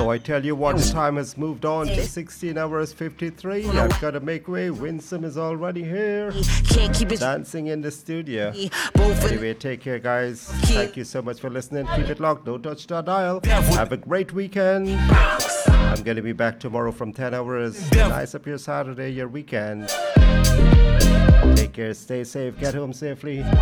Now I tell you what, the time has moved on to 16 hours 53. I've got to make way. Winsome is already here, dancing in the studio. Anyway, take care, guys. Thank you so much for listening. Keep it locked. Don't touch that dial. Have a great weekend. I'm going to be back tomorrow from 10 hours. Nice up your Saturday, your weekend. Take care. Stay safe. Get home safely.